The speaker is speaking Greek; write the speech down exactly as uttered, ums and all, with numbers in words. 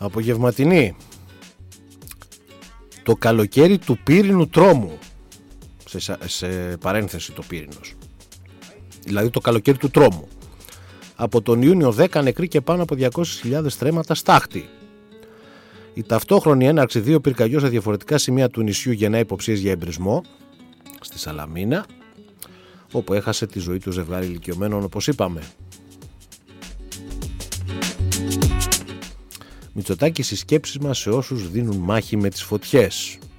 Απογευματινή. Το καλοκαίρι του πύρινου τρόμου. Σε, σε παρένθεση το πύρινος. Δηλαδή το καλοκαίρι του τρόμου. Από τον Ιούνιο δέκα νεκροί και πάνω από διακόσιες χιλιάδες θρέματα στάχτη. Η ταυτόχρονη έναρξη δύο πυρκαγιών σε διαφορετικά σημεία του νησιού γεννά υποψίες για εμπρισμό στη Σαλαμίνα, όπου έχασε τη ζωή του ζευγάρι ηλικιωμένων, όπως είπαμε. Μητσοτάκης, οι σκέψεις μας σε όσους δίνουν μάχη με τις φωτιές.